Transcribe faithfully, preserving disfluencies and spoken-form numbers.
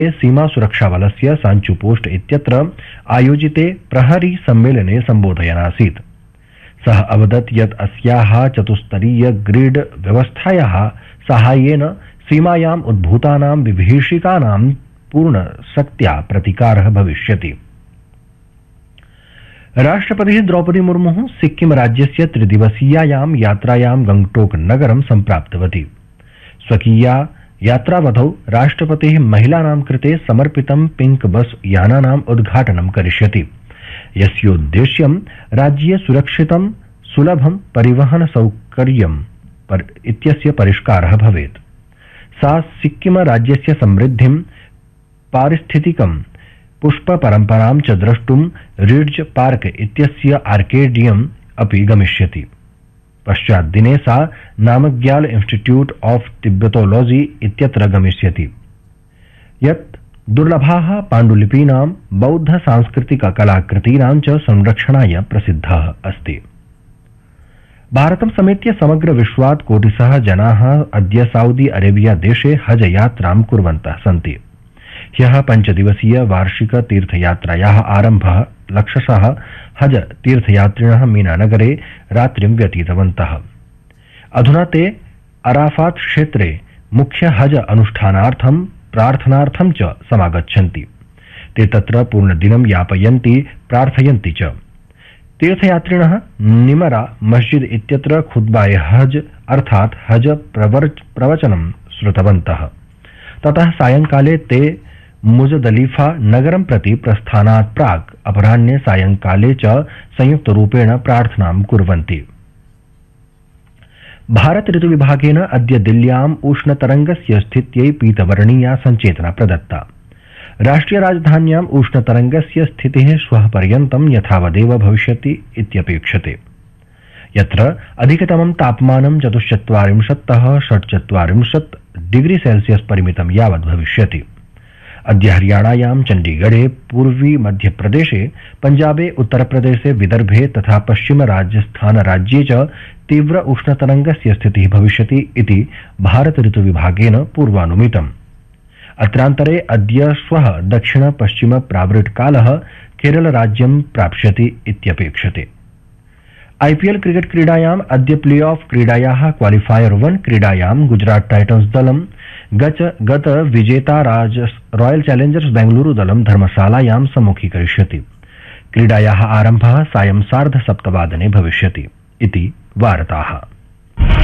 सीमा सुरक्षाबलस्य सांचु post इत्यत्र आयोजिते प्रहरी सम्मेलने सम्बोधयन् आसीत्। सः अवदत् यत् अस्याः चतुस्तरीय ग्रिड व्यवस्थायाः साहाय्येन सीमायाम् उद्भूतानां विभीषिकानां पूर्णशक्त्या प्रतिकारः भविष्यति। राष्ट्रपतिः द्रौपदी मुर्मुः सिक्किम राज्यस्य त्रिदिवसीयायां यात्रायां गंगटोक नगरं सम्प्राप्तवती। स्वकीया यात्रावधौ राष्ट्रपतिः महिलानां कृते समर्पितं पिंक बस यानानाम् उद्घाटनं करिष्यति, यस्योद्देश्यं राज्ये सुरक्षितं सुलभं परिवहन सौकर्यं पर इत्यस्य परिष्कारः भवेत्। सा सिक्किम राज्यस्य समृद्धिं पारिस्थितिकं पुष्प परंपरां च द्रष्टुं रिड्ज पार्क इत्यस्य आर्केडियम अपि गमिष्यति। पश्चात् दिने सा नामग्याल इंस्टीट्यूट ऑफ तिब्बतोलॉजी इत्यत्र गमिष्यति, यत् दुर्लभाः पाण्डुलिपीनां बौद्ध सांस्कृतिक कलाकृतीनां च संरक्षणाय प्रसिद्धः अस्ति। भारतं समेत्य समग्र विश्वात् कोटिशः जनाः अद्य सऊदी अरेबिया देशे हज यात्रां कुर्वन्तः सन्ति। ह्यः पञ्चदिवसीय वार्षिक तीर्थयात्रायाः आरम्भः लक्षशः हज तीर्थयात्रिणः मीनानगरे रात्रिं व्यतीतवन्तः। अधुना ते अराफात क्षेत्रे मुख्य हज अनुष्ठानार्थं प्रार्थनार्थं च समागच्छन्ति। ते तत्र पूर्णदिनं यापयन्ति, प्रार्थयन्ति च। तीर्थयात्रिणः निमरा मस्जिद इत्यत्र खुतबाए हज अर्थात् हज प्रवचनं श्रुतवन्तः। ततः सायंकाले ते मुजदलिफा नगरं प्रति प्रस्थानात् प्राक् अपराह्ने सायंकाले च संयुक्तरूपेण प्रार्थनां कुर्वन्ति। भारत ऋतुविभागेन अद्य दिल्ल्याम् उष्णतरंगस्य स्थित्यै पीतवर्णीया संचेतना प्रदत्ता। राष्ट्रिय राजधान्याम् उष्णतरंगस्य स्थितिः श्वः पर्यन्तं यथावदेव भविष्यति इत्यपेक्षते, यत्र अधिकतमं तापमानं चतुश्चत्वारिंशत्तः षट्चत्वारिंशत् डिग्री सेल्सियस परिमितं यावत् भविष्यति। अद्य हरियाणायां चंडीगढ़े, पूर्वी मध्यप्रदेशे, पंजाबे, उत्तरप्रदेशे, विदर्भे तथा पश्चिम राजस्थान राज्ये च तीव्र उष्णतरंगस्य स्थितिः भविष्यति इति भारत ऋतुविभागेन पूर्वानुमितम्। अत्रान्तरे अद्य श्वः दक्षिण पश्चिम प्रावृट्कालः केरल राज्यं प्राप्स्यति इत्यपेक्षते। आईपीएल क्रिकेट क्रीडायाम् अद्य प्ले ऑफ क्रीडायाः क्वालिफायर वन क्रीडायां गुजरात टाइटन्स दलं गच गत विजेता राज रॉयल चैलेंजर्स बेंगलुरु दलं धर्मशालायां सम्मुखीकरिष्यति। क्रीडायाः आरम्भः सायं सार्ध सप्तवादने भविष्यति इति वार्ताः।